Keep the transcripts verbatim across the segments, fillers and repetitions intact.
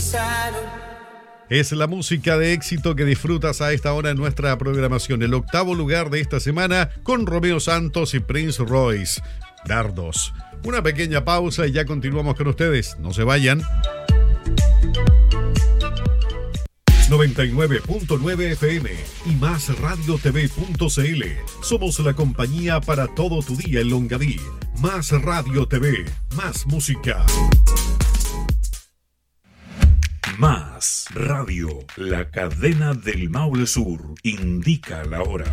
Es la música de éxito que disfrutas a esta hora en nuestra programación. El octavo lugar de esta semana con Romeo Santos y Prince Royce. Dardos. Una pequeña pausa y ya continuamos con ustedes. No se vayan. noventa y nueve punto nueve F M y más radio t v punto c l. Somos la compañía para todo tu día en Longaví. Más Radio T V, más música. Más Radio, la cadena del Maule Sur, indica la hora.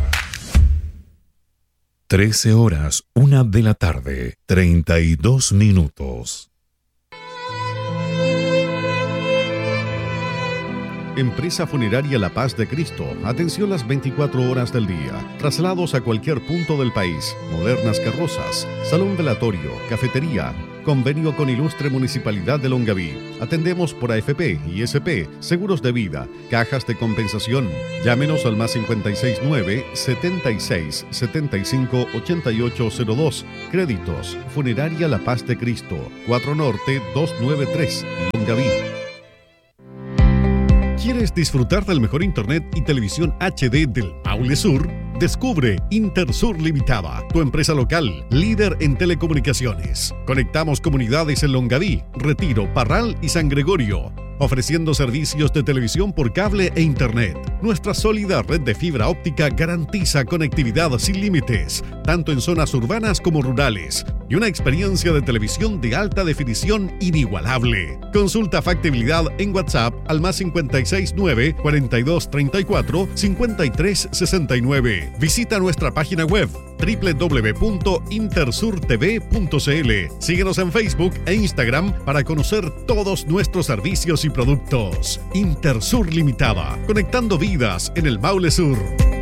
trece horas, una de la tarde, treinta y dos minutos. Empresa Funeraria La Paz de Cristo. Atención las veinticuatro horas del día. Traslados a cualquier punto del país. Modernas carrozas. Salón velatorio. Cafetería. Convenio con Ilustre Municipalidad de Longaví. Atendemos por A F P, I S P, seguros de vida, cajas de compensación. Llámenos al más cincuenta y seis nueve, setenta y seis, setenta y cinco, ochenta y ocho cero dos. Créditos. Funeraria La Paz de Cristo. cuatro Norte doscientos noventa y tres. Longaví. ¿Quieres disfrutar del mejor internet y televisión H D del Maule Sur? Descubre Intersur Limitada, tu empresa local, líder en telecomunicaciones. Conectamos comunidades en Longaví, Retiro, Parral y San Gregorio, ofreciendo servicios de televisión por cable e internet. Nuestra sólida red de fibra óptica garantiza conectividad sin límites, tanto en zonas urbanas como rurales, y una experiencia de televisión de alta definición inigualable. Consulta factibilidad en WhatsApp al más cincuenta y seis nueve, cuarenta y dos treinta y cuatro, cincuenta y tres sesenta y nueve. Visita nuestra página web doble u doble u doble u punto intersur t v punto c l. Síguenos en Facebook e Instagram para conocer todos nuestros servicios y productos. Intersur Limitada, conectando vidas en el Maule Sur.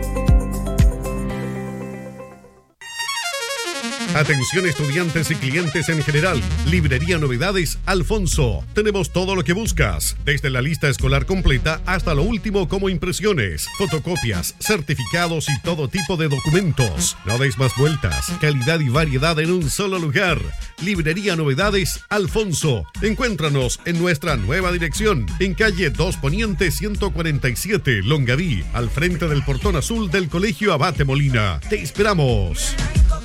Atención estudiantes y clientes en general. Librería Novedades Alfonso. Tenemos todo lo que buscas, desde la lista escolar completa hasta lo último como impresiones, fotocopias, certificados y todo tipo de documentos. No des más vueltas. Calidad y variedad en un solo lugar. Librería Novedades Alfonso. Encuéntranos en nuestra nueva dirección, en calle dos Poniente ciento cuarenta y siete, Longaví, al frente del portón azul del Colegio Abate Molina. Te esperamos.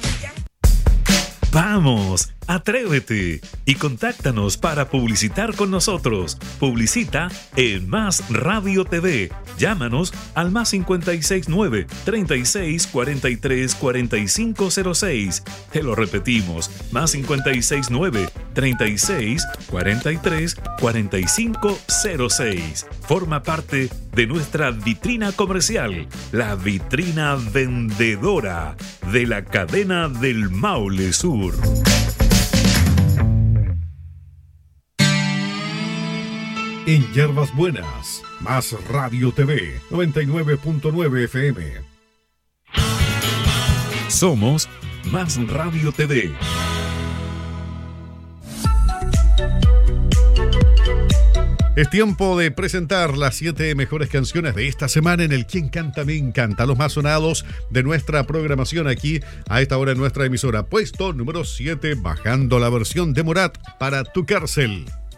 ¡Vamos! ¡Atrévete! Y contáctanos para publicitar con nosotros. Publicita en Más Radio T V. Llámanos al más cincuenta y seis nueve, treinta y seis, cuarenta y tres, cuarenta y cinco cero seis. Te lo repetimos. Más cincuenta y seis nueve, treinta y seis, cuarenta y tres, cuarenta y cinco cero seis. Forma parte de nuestra vitrina comercial. La vitrina vendedora de la cadena del Maule Sur. En Hierbas Buenas, Más Radio T V, noventa y nueve punto nueve F M. Somos Más Radio T V. Es tiempo de presentar las siete mejores canciones de esta semana en el Quien Canta Me Encanta, los más sonados de nuestra programación aquí a esta hora en nuestra emisora. Puesto número siete, bajando la versión de Morat para Tu Cárcel.